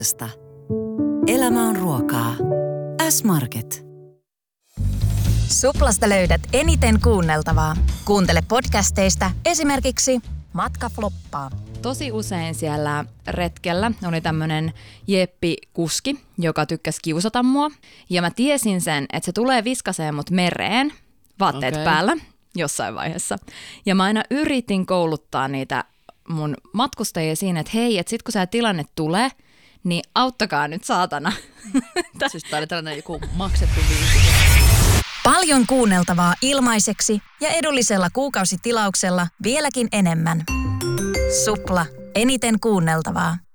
Elämä on ruokaa. S-Market. Suplasta löydät eniten kuunneltavaa. Kuuntele podcasteista esimerkiksi Matka floppaa. Tosi usein siellä retkellä oli tämmönen jeppi-kuski, joka tykkäsi kiusata mua. Ja mä tiesin sen, että se tulee viskaseen mut mereen, vaatteet päällä, jossain vaiheessa. Ja mä aina yritin kouluttaa niitä mun matkustajia siinä, että hei, että sit kun se tilanne tulee, niin auttakaa nyt saatana. Siis tää oli tällainen joku maksettu viisi. Paljon kuunneltavaa ilmaiseksi ja edullisella kuukausitilauksella vieläkin enemmän. Supla. Eniten kuunneltavaa.